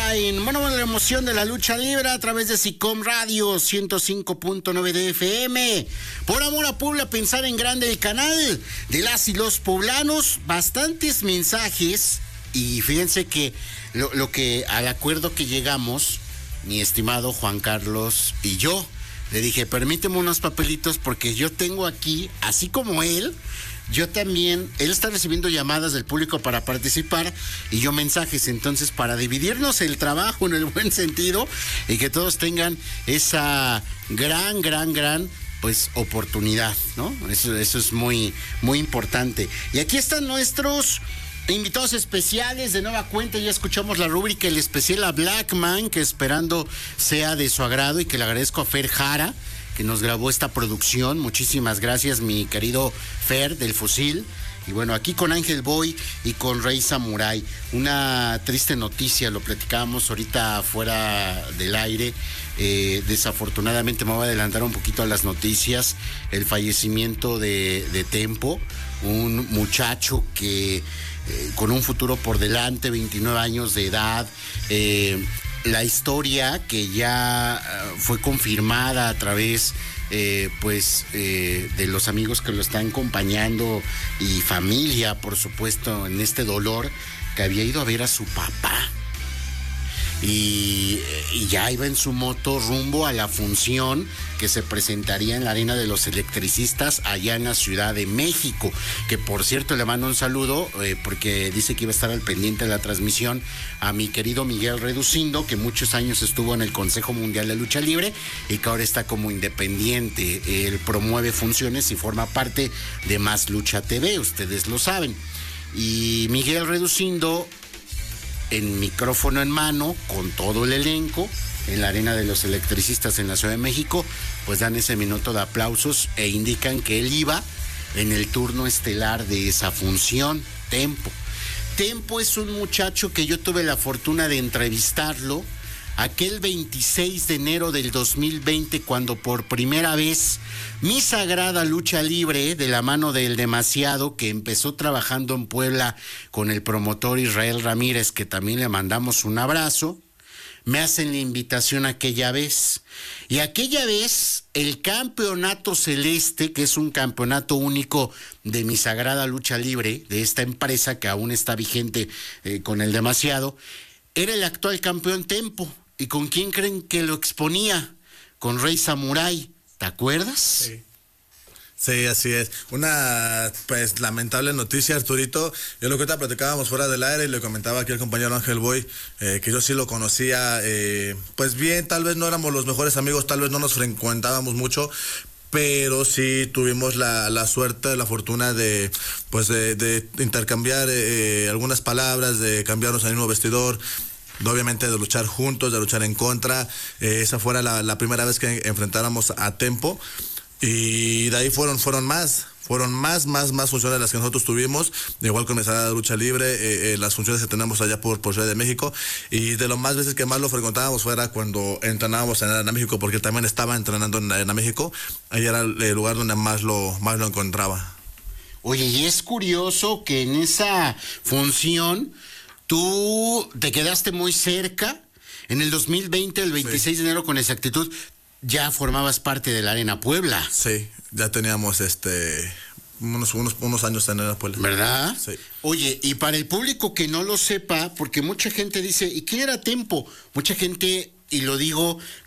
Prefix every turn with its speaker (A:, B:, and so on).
A: Puebla en la emoción de la lucha libre a través de SICOM Radio 105.9 de FM. Por amor a Puebla, pensar en grande, el canal de las y los poblanos. Bastantes mensajes y fíjense que lo que al acuerdo que llegamos, mi estimado Juan Carlos y yo, le dije, permíteme unos papelitos porque yo tengo aquí, así como él, yo también, él está recibiendo llamadas del público para participar y yo mensajes, entonces para dividirnos el trabajo en el buen sentido y que todos tengan esa gran pues oportunidad, ¿no? Eso es muy importante. Y aquí están nuestros invitados especiales de nueva cuenta. Ya escuchamos la rúbrica El Especial a Blackman, que esperando sea de su agrado, y que le agradezco a Fer Jara, que nos grabó esta producción. Muchísimas gracias, mi querido Fer del Fusil. Y bueno, aquí con Ángel Boy y con Rey Samurai. Una triste noticia, lo platicábamos ahorita fuera del aire. Desafortunadamente me voy a adelantar un poquito a las noticias. El fallecimiento de Tempo, un muchacho que con un futuro por delante, 29 años de edad. La historia que ya fue confirmada a través de los amigos que lo están acompañando y familia, por supuesto, en este dolor, que había ido a ver a su papá y ya iba en su moto rumbo a la función que se presentaría en la Arena de los Electricistas allá en la Ciudad de México, que por cierto le mando un saludo porque dice que iba a estar al pendiente de la transmisión a mi querido Miguel Reducindo, que muchos años estuvo en el Consejo Mundial de Lucha Libre y que ahora está como independiente. Él promueve funciones y forma parte de Más Lucha TV, ustedes lo saben. Y Miguel Reducindo, en micrófono en mano, con todo el elenco, en la Arena de los Electricistas en la Ciudad de México, pues dan ese minuto de aplausos e indican que él iba en el turno estelar de esa función. Tempo es un muchacho que yo tuve la fortuna de entrevistarlo aquel 26 de enero del 2020, cuando por primera vez mi sagrada lucha libre, de la mano del Demasiado, que empezó trabajando en Puebla con el promotor Israel Ramírez, que también le mandamos un abrazo, me hacen la invitación aquella vez. Y aquella vez el Campeonato Celeste, que es un campeonato único de mi sagrada lucha libre, de esta empresa que aún está vigente con el Demasiado, era el actual campeón Tempo. ¿Y con quién creen que lo exponía? Con Rey Samurai, ¿te acuerdas?
B: Sí, así es. Una, pues, lamentable noticia, Arturito. Yo lo que ahorita platicábamos fuera del aire y le comentaba aquí al compañero Ángel Boy, que yo sí lo conocía, pues bien, tal vez no éramos los mejores amigos, tal vez no nos frecuentábamos mucho, pero sí tuvimos la suerte, la fortuna de intercambiar algunas palabras, de cambiarnos al mismo vestidor, obviamente de luchar juntos, de luchar en contra. Esa fuera la primera vez que enfrentáramos a Tempo, y de ahí fueron más funciones las que nosotros tuvimos, igual con esa lucha libre, las funciones que tenemos allá por Ciudad de México, y de las más veces que más lo frecuentábamos fuera cuando entrenábamos en Arena México, porque también estaba entrenando en Arena México. Ahí era el lugar donde más lo encontraba.
A: Oye, y es curioso que en esa función tú te quedaste muy cerca. En el 2020, el 26 de enero, con exactitud, ya formabas parte de la Arena Puebla.
B: Sí, ya teníamos unos años en Arena Puebla.
A: ¿Verdad?
B: Sí.
A: Oye, y para el público que no lo sepa, porque mucha gente dice, ¿y quién era Tempo? Mucha gente, y lo digo